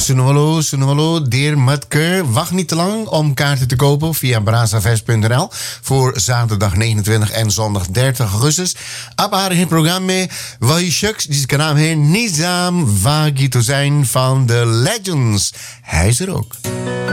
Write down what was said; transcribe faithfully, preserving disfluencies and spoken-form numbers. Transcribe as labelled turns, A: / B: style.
A: Sunwalo, Sunwalo, Deer Mutker. Wacht niet te lang om kaarten te kopen via brazafest punt n l voor zaterdag negenentwintig en zondag dertig augustus. Op haar programma Wahishux, die zijn naam heet Nizam Wagito zijn van The Legends. Hij is er ook.